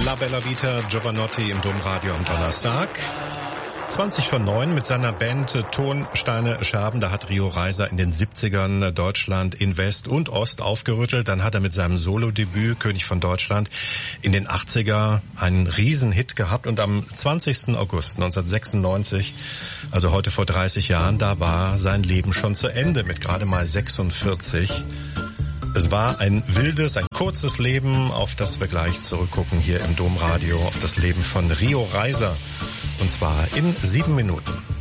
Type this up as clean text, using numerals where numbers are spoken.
La Bella Vita, Jovanotti im Domradio am Donnerstag. 20:09 mit seiner Band Ton, Steine, Scherben. Da hat Rio Reiser in den 70ern Deutschland in West und Ost aufgerüttelt. Dann hat er mit seinem Solodebüt König von Deutschland in den 80er einen Riesenhit gehabt. Und am 20. August 1996, also heute vor 30 Jahren, da war sein Leben schon zu Ende mit gerade mal 46. Es war ein wildes, ein kurzes Leben, auf das wir gleich zurückgucken hier im Domradio, auf das Leben von Rio Reiser. Und zwar in 7 Minuten.